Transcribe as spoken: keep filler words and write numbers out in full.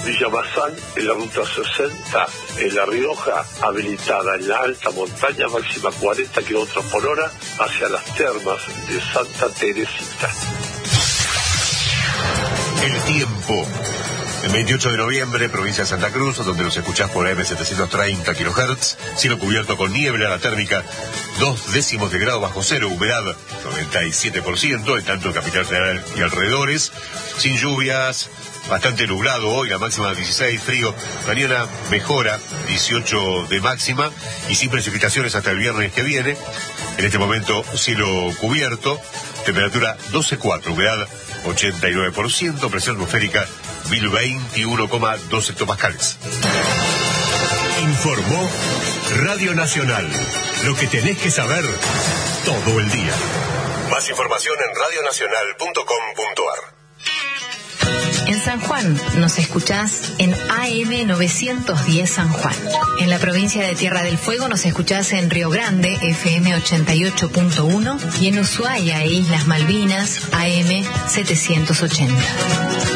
Villa Mazán en la ruta sesenta, en La Rioja, habilitada en la alta montaña, máxima cuarenta kilómetros por hora, hacia las termas de Santa Teresita. El tiempo. El veintiocho de noviembre, provincia de Santa Cruz, donde nos escuchás por A M setecientos treinta kilohertz, cielo cubierto con niebla, la térmica dos décimos de grado bajo cero, humedad noventa y siete por ciento, en tanto en Capital Federal y alrededores, sin lluvias, bastante nublado hoy, la máxima dieciséis, frío, mañana mejora, dieciocho de máxima, y sin precipitaciones hasta el viernes que viene. En este momento, cielo cubierto, temperatura doce coma cuatro, humedad ochenta y nueve por ciento, presión atmosférica mil veintiuno coma dos hectopascales. Informó Radio Nacional. Lo que tenés que saber todo el día. Más información en radio nacional punto com punto a r. En San Juan nos escuchás en A M novecientos diez San Juan. En la provincia de Tierra del Fuego nos escuchás en Río Grande, F M ochenta y ocho punto uno, y en Ushuaia e Islas Malvinas, A M setecientos ochenta.